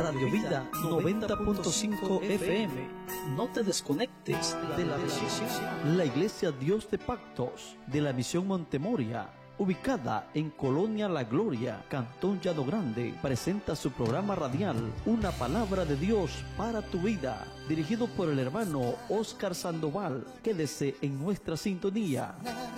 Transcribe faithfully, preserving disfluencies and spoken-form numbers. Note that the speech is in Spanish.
Radio Vida noventa punto cinco F M. No te desconectes de la decisión. La Iglesia Dios de Pactos de la Misión Montemoria, ubicada en Colonia La Gloria, Cantón Llano Grande, presenta su programa radial Una Palabra de Dios para tu Vida, dirigido por el hermano Oscar Sandoval. Quédese en nuestra sintonía.